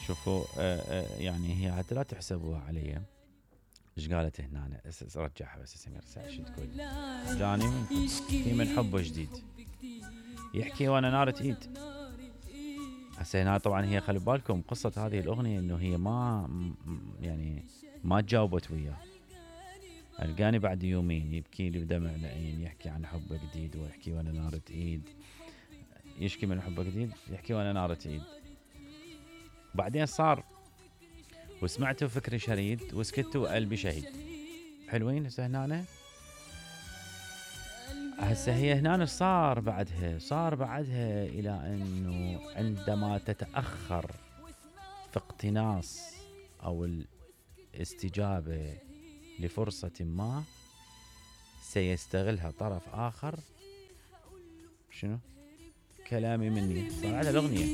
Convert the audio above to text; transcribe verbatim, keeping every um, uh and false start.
شوفوا آه آه يعني هي حتى لا تحسبوها علي. ايش قالت هنا؟ أنا رجعها بس سمير شو تقول؟ جاني منكم في من حبه جديد يحكي وانا نارة ايد. هسه هنا طبعا هي خلي بالكم قصة هذه الاغنية انه هي ما يعني ما تجاوبت وياه. القاني بعد يومين يبكي لي بدمع العين، يحكي عن حبه جديد ويحكي وانا نارة ايد، يشكي من حبه جديد يحكي وانا نارة ايد. بعدين صار وسمعته فكري شريد وسكت وقلبي شهيد. حلوين هسه هنا. هسه هي هنا صار بعدها صار بعدها الى انه عندما تتاخر في اقتناص او الاستجابه لفرصه ما سيستغلها طرف اخر. شنو كلامي مني؟ صار على الاغنيه